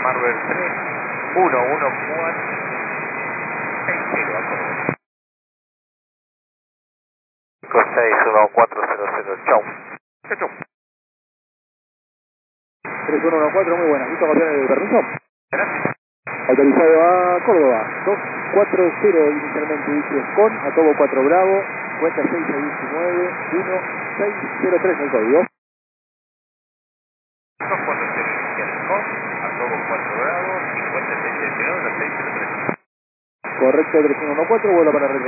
Marvel 3, 114, 60, acuerdo. 561400, chau. Chau. 3114, muy buena. ¿Listo, campeón, el permiso? Gracias. Autorizado a Córdoba. 240 inicialmente dice con, a todo 4 Bravo, cuenta 619, 1603 el código. 240 inicial con, a todo 4 grados, 56 1603. Correcto, 3114, vuelo para